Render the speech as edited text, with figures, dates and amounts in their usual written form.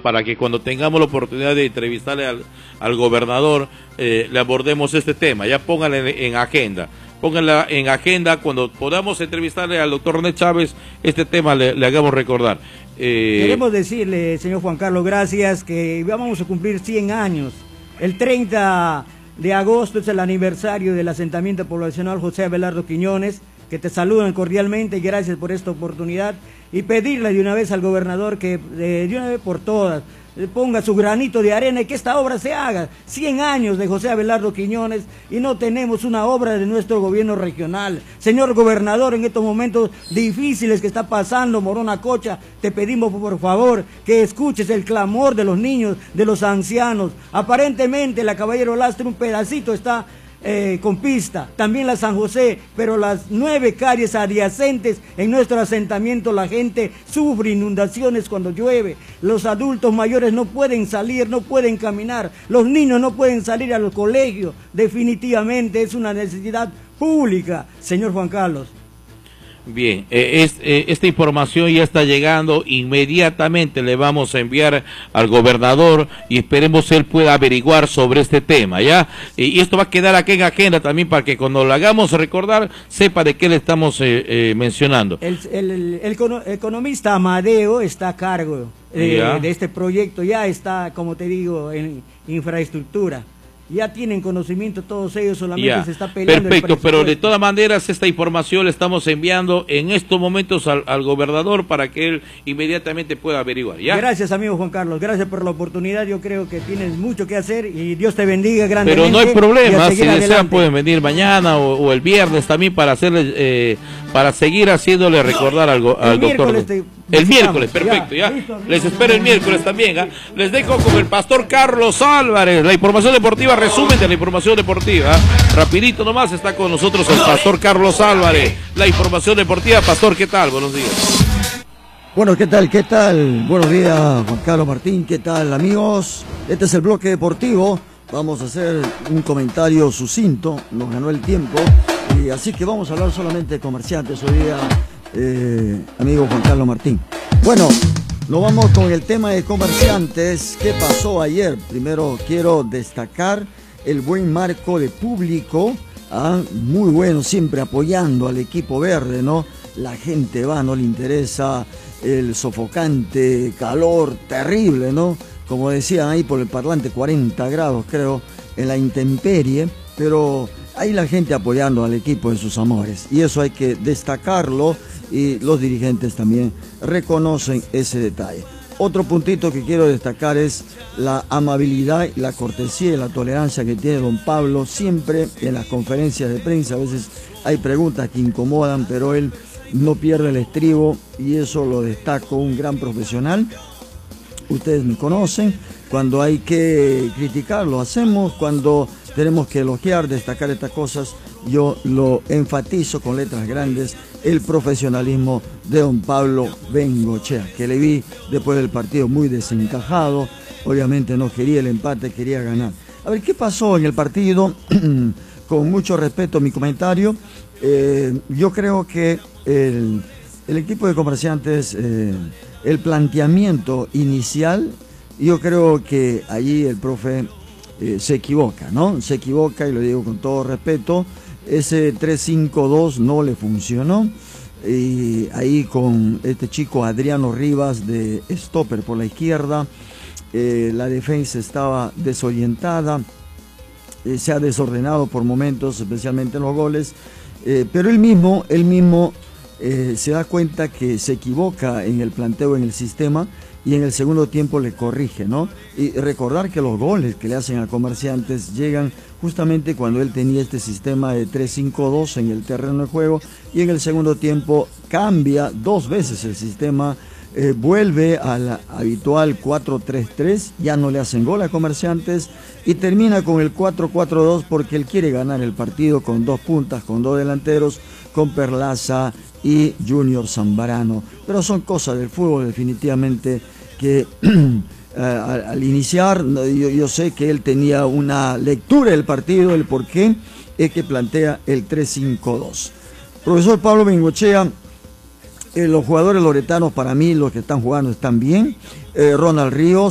para que cuando tengamos la oportunidad de entrevistarle al gobernador, le abordemos este tema. Ya pónganle en agenda. Pónganla en agenda, cuando podamos entrevistarle al doctor René Chávez, este tema le hagamos recordar. Queremos decirle, señor Juan Carlos, gracias, que vamos a cumplir 100 años. El 30 de agosto es el aniversario del asentamiento poblacional José Abelardo Quiñones, que te saludan cordialmente y gracias por esta oportunidad. Y pedirle de una vez al gobernador que de una vez por todas ponga su granito de arena y que esta obra se haga. 100 años de José Abelardo Quiñones y no tenemos una obra de nuestro gobierno regional. Señor gobernador, en estos momentos difíciles que está pasando Morona Cocha, te pedimos por favor que escuches el clamor de los niños, de los ancianos. Aparentemente la Caballero Lastre un pedacito está con pista, también la San José, pero las 9 calles adyacentes en nuestro asentamiento la gente sufre inundaciones cuando llueve, los adultos mayores no pueden salir, no pueden caminar, los niños no pueden salir a los colegios, definitivamente es una necesidad pública, señor Juan Carlos. Bien, esta información ya está llegando, inmediatamente le vamos a enviar al gobernador y esperemos él pueda averiguar sobre este tema, ¿ya? Y esto va a quedar aquí en agenda también para que cuando lo hagamos recordar, sepa de qué le estamos mencionando. El economista Amadeo está a cargo de este proyecto, ya está, como te digo, en infraestructura. Ya tienen conocimiento todos ellos, solamente se está peleando. Perfecto, pero de todas maneras esta información la estamos enviando en estos momentos al gobernador para que él inmediatamente pueda averiguar, ¿ya? Gracias, amigo Juan Carlos, gracias por la oportunidad, yo creo que tienes mucho que hacer y Dios te bendiga grandemente. Pero no hay problema, si desean pueden venir mañana o el viernes también para hacerle, para seguir haciéndole recordar al doctor. El miércoles, perfecto, ya. Les espero el miércoles también, ¿ah? Les dejo con el pastor Carlos Álvarez, la información deportiva, resumen de la información deportiva. Rapidito nomás está con nosotros el pastor Carlos Álvarez, la información deportiva. Pastor, ¿qué tal? Buenos días. Bueno, ¿qué tal? ¿Qué tal? Buenos días, Juan Carlos Martín. ¿Qué tal, amigos? Este es el bloque deportivo. Vamos a hacer un comentario sucinto. Nos ganó el tiempo. Y así que vamos a hablar solamente de comerciantes hoy día, amigo Juan Carlos Martín. Bueno, nos vamos con el tema de comerciantes. ¿Qué pasó ayer? Primero quiero destacar el buen marco de público, muy bueno, siempre apoyando al equipo verde, ¿no? La gente va, no le interesa el sofocante calor terrible, ¿no? Como decían ahí por el parlante, 40 grados creo, en la intemperie, pero ahí la gente apoyando al equipo de sus amores, y eso hay que destacarlo, y los dirigentes también reconocen ese detalle. Otro puntito que quiero destacar es la amabilidad, la cortesía y la tolerancia que tiene don Pablo siempre en las conferencias de prensa. A veces hay preguntas que incomodan, pero él no pierde el estribo y eso lo destaco, un gran profesional. Ustedes me conocen, cuando hay que criticar lo hacemos, cuando tenemos que elogiar, destacar estas cosas, yo lo enfatizo con letras grandes, el profesionalismo de don Pablo Bengochea, que le vi después del partido muy desencajado, obviamente no quería el empate, quería ganar. A ver, ¿qué pasó en el partido? Con mucho respeto a mi comentario, yo creo que el equipo de comerciantes, el planteamiento inicial, yo creo que allí el profe se equivoca, ¿no? Se equivoca, y lo digo con todo respeto. Ese 3-5-2 no le funcionó, y ahí con este chico Adriano Rivas de stopper por la izquierda, la defensa estaba desorientada, se ha desordenado por momentos, especialmente en los goles, pero él mismo se da cuenta que se equivoca en el planteo, en el sistema, y en el segundo tiempo le corrige, ¿no? Y recordar que los goles que le hacen a Comerciantes llegan justamente cuando él tenía este sistema de 3-5-2 en el terreno de juego, y en el segundo tiempo cambia 2 veces el sistema, vuelve al habitual 4-3-3, ya no le hacen gol a Comerciantes, y termina con el 4-4-2 porque él quiere ganar el partido con 2 puntas, con 2 delanteros, con Perlaza y Junior Zambarano. Pero son cosas del fútbol, definitivamente, que al iniciar yo sé que él tenía una lectura del partido, el por qué es que plantea el 3-5-2. Profesor Pablo Bengochea, los jugadores loretanos, para mí los que están jugando están bien. Ronald Ríos